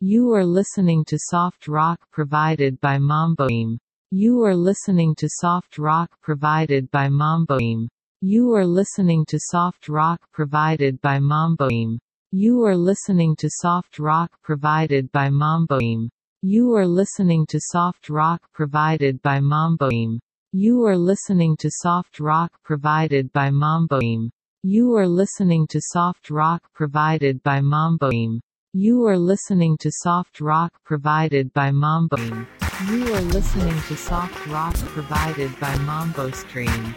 You are listening to soft rock provided by Mamboim. You are listening to soft rock provided by Mamboim. You are listening to soft rock provided by Mamboim. You are listening to soft rock provided by Mamboim. You are listening to soft rock provided by Mamboim. You are listening to soft rock provided by Mamboim. You are listening to soft rock provided by Mamboim. You are listening to soft rock provided by Mamboim. You are listening to soft rock provided by Mambo Stream.